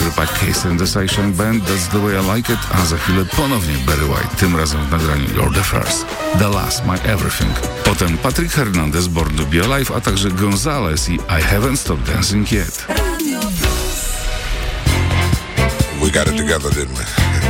grupa Case and the Sunshine Band, That's the Way I Like It, a za chwilę ponownie Barry White, tym razem w nagraniu You're the First, The Last, My Everything. Potem Patrick Hernandez, Born to Be Alive, a także Gonzalez i I Haven't Stopped Dancing Yet. We got it together, didn't we?